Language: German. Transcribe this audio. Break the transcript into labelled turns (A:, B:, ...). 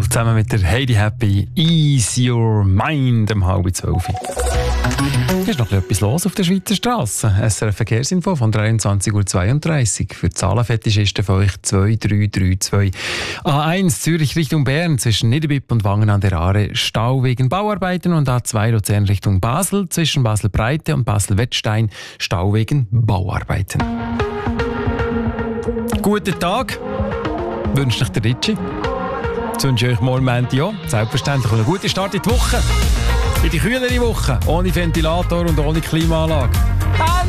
A: Soul zusammen mit der Heidi Happy Ease Your Mind um 11:30. Hier ist noch etwas los auf der Schweizer Straße. SRF Verkehrsinfo von 23:32 Uhr. Für die Zahlenfetischisten von euch 2332. A1 Zürich Richtung Bern zwischen Niederbipp und Wangen an der Aare Stau wegen Bauarbeiten und A2 Luzern Richtung Basel zwischen Basel-Breite und Basel-Wettstein Stau wegen Bauarbeiten. Guten Tag, wünscht euch der Ritschi. Jetzt wünsche ich euch morgen Montag ja, selbstverständlich einen guten Start in die Woche. In die kühlere Woche, ohne Ventilator und ohne Klimaanlage.